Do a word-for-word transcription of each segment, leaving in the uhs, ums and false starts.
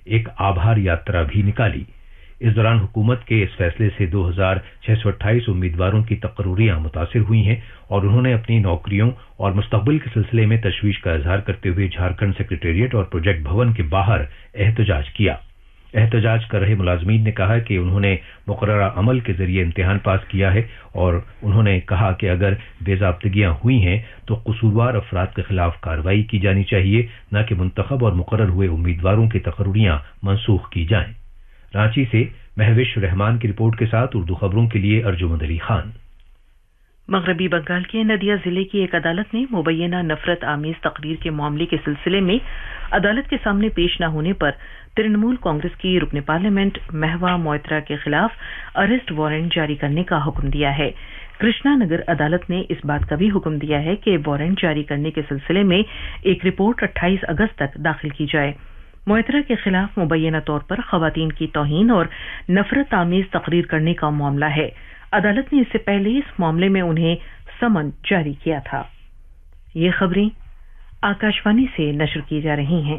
एक आभार यात्रा भी निकाली। इस दौरान हुकूमत के इस फैसले से दो हजार छह सौ अट्ठाईस उम्मीदवारों की तकर्रियां मुतासिर हुई हैं और उन्होंने अपनी नौकरियों और मुस्तकबिल के सिलसिले में तशवीश का इजहार करते हुए झारखंड सेक्रेटेरिएट और प्रोजेक्ट भवन के बाहर एहतजाज किया। एहतजाज कर रहे मुलाजमीन ने कहा कि उन्होंने मुकर्ररा अमल के जरिए इम्तिहान पास किया है और उन्होंने कहा कि अगर बेजाब्तगियां हुई हैं तो कसूरवार अफराद के खिलाफ कार्रवाई की जानी चाहिए, न कि मुंतखब और मुकर्रर हुए उम्मीदवारों की तकर्रियां मनसूख की जाएं। रांची से महविश रहमान की रिपोर्ट के साथ उर्दू खबरों के लिए अर्जुमंद अली खान। मगरबी बंगाल के नदिया जिले की एक अदालत ने मुबैना नफरत आमीज तकरीर के मामले के सिलसिले में अदालत के सामने पेश न होने पर तृणमूल कांग्रेस की रुकने पार्लियामेंट महवा मोइत्रा के खिलाफ अरेस्ट वारंट जारी करने का हुक्म दिया है। कृष्णा नगर अदालत ने इस बात का भी हुक्म दिया है कि वारंट जारी करने के सिलसिले में एक रिपोर्ट अट्ठाईस अगस्त तक दाखिल की जाए। मोइत्रा के खिलाफ मुबैना तौर पर खवातीन की तौहीन और नफरत आमीज तकरीर करने का मामला है। अदालत ने इससे पहले इस मामले में उन्हें समन जारी किया था। ये खबरें आकाशवाणी से नशर की जा रही हैं।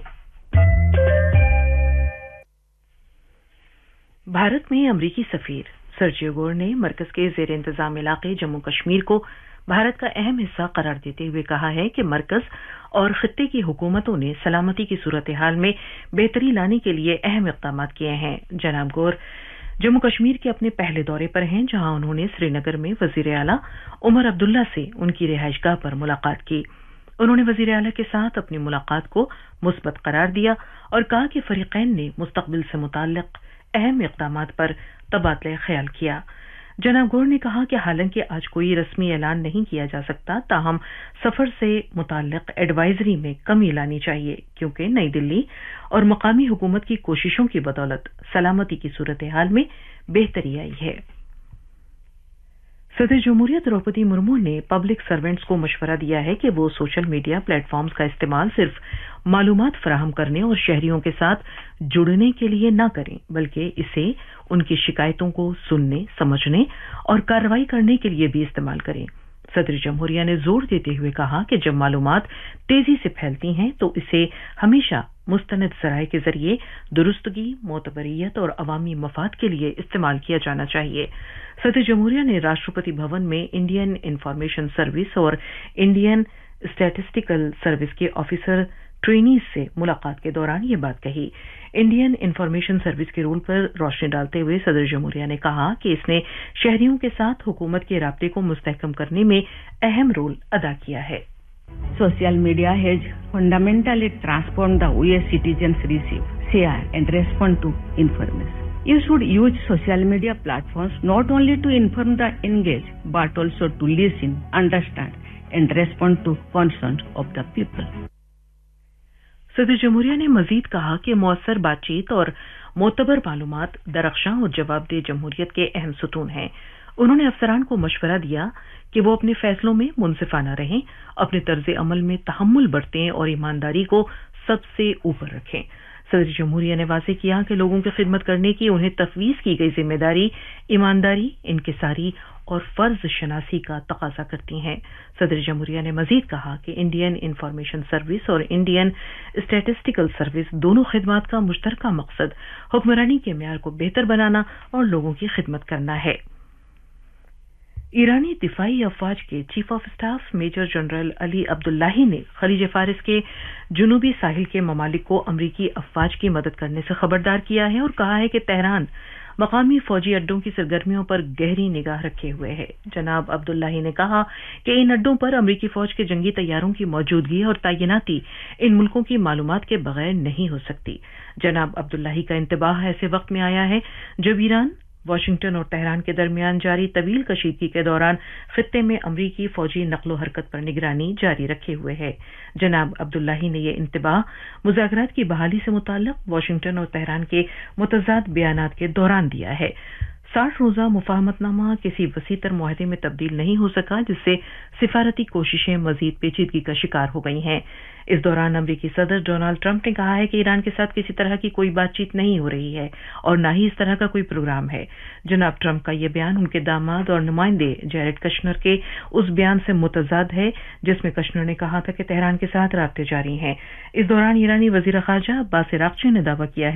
भारत में अमरीकी सफीर सर्जियो गोर ने मरकज के जेर इंतजाम इलाके जम्मू कश्मीर को भारत का अहम हिस्सा करार देते हुए कहा है कि मरकज और खित्ते की हुकूमतों ने सलामती की सूरत हाल में बेहतरी लाने के लिए अहम इक़दाम किए हैं। जनाब गोर जम्मू कश्मीर के अपने पहले दौरे पर हैं, जहां उन्होंने श्रीनगर में वजीर आला उमर अब्दुल्ला से उनकी रिहाइशगाह पर मुलाकात की। उन्होंने वजीर आला के साथ अपनी मुलाकात को मुस्बत करार दिया और कहा कि फरीकैन ने मुस्तकबिल से मुताल्लिक अहम इक़दामात पर तबादला ख्याल किया। जनाब गौर ने कहा कि हालांकि आज कोई रस्मी ऐलान नहीं किया जा सकता, ताहम सफर से मुताल्लिक एडवाइजरी में कमी लानी चाहिए, क्योंकि नई दिल्ली और मकामी हुकूमत की कोशिशों की बदौलत सलामती की सूरत हाल में बेहतरी आई है। सदर जमहूरियत द्रौपदी मुर्मू ने पब्लिक सर्वेंट्स को मशवरा दिया है कि वो सोशल मीडिया प्लेटफॉर्म्स का इस्तेमाल सिर्फ मालूमात फराहम करने और शहरियों के साथ जुड़ने के लिए न करें, बल्कि इसे उनकी शिकायतों को सुनने, समझने और कार्रवाई करने के लिए भी इस्तेमाल करें। सदर जमहूरिया ने जोर देते हुए कहा कि जब मालूमात तेजी से फैलती हैं तो इसे हमेशा मुस्तनद ज़राए के जरिए दुरुस्तगी, मोतबरियत और अवामी मफाद के लिए इस्तेमाल किया जाना चाहिए। सदर जमहूरिया ने राष्ट्रपति भवन में इंडियन इंफॉर्मेशन सर्विस और इंडियन स्टैटिस्टिकल सर्विस के ऑफिसर ट्रेनीज से मुलाकात के दौरान ये बात कही। इंडियन इंफॉर्मेशन सर्विस के रोल पर रोशनी डालते हुए सदर जमहूरिया ने कहा कि इसने शहरियों के साथ हुकूमत के राब्ते को मुस्तहकम करने में अहम रोल अदा किया है। Social media has fundamentally transformed the way citizens receive, share and respond to information. You should use social media platforms not only to inform the engaged, but also to listen, understand and respond to concerns of the people. सदर जमहूरिया ने मजीद कहा कि मौसर बातचीत और मोतबर मालूमात दरख्शां और जवाबदेह जमहूरियत के अहम सुतून हैं। उन्होंने अफसरान को मशवरा दिया कि वो अपने फैसलों में मुनसिफाना रहें, अपने तर्ज अमल में तहम्मुल बरतें और ईमानदारी को सबसे ऊपर रखें। सदर जमहूरिया ने वाज़ेह किया कि लोगों की खिदमत करने की उन्हें तफवीज़ की गई जिम्मेदारी ईमानदारी, इनकिसारी और फर्ज शनासी का तकाजा करती हैं। सदर जमहूरिया ने मजीद कहा कि इंडियन इंफॉर्मेशन सर्विस और इंडियन स्टैटिस्टिकल सर्विस दोनों खिदमात का मुश्तरका मकसद हुक्मरानी के मेयार को बेहतर बनाना और लोगों की खिदमत करना है। ईरानी दिफाई अफवाज के chief of staff major general Ali Abdullahi ने खलीज फारिस के जुनूबी साहिल के ममालिक को अमरीकी अफवाज की मदद करने से खबरदार किया है और कहा है कि तेहरान मकामी फौजी अड्डों की सरगर्मियों पर गहरी निगाह रखे हुए है। जनाब अब्दुल्लाही ने कहा कि इन अड्डों पर अमरीकी फौज के जंगी तैयारों की मौजूदगी और तैनाती इन मुल्कों की मालूमात के बगैर नहीं हो सकती। जनाब अब्दुल्लाही का इंतबाह ऐसे वक्त में आया है जब ईरान वाशिंगटन और तेहरान के दरमियान जारी तवील कशीदगी के दौरान खित्ते में अमरीकी फौजी नकलो हरकत पर निगरानी जारी रखे हुए है। जनाब अब्दुल्लाही ने यह इंतबाह मुज़ाकरात की बहाली से मुताल्लिक वाशिंगटन और तेहरान के मुतज़ाद बयानात के दौरान दिया है। साठ रोज़ा मुफाहमतनामा किसी वसीतर मुआहदे में तब्दील नहीं हो सका, जिससे सिफारती कोशिशें मजीद पेचीदगी का शिकार हो गई हैं। इस दौरान अमरीकी सदर डोनाल्ड ट्रंप ने कहा है कि ईरान के साथ किसी तरह की कोई बातचीत नहीं हो रही है और न ही इस तरह का कोई प्रोग्राम है। जनाब ट्रंप का यह बयान उनके दामाद और नुमाइंदे जैरेड कश्नर के उस बयान से मुतज़ाद है जिसमें कश्नर ने कहा था कि तेहरान के साथ राब्ते जारी हैं। इस दौरान ईरानी वज़ीर ख़ारजा अब्बास अराग़ची ने दावा किया है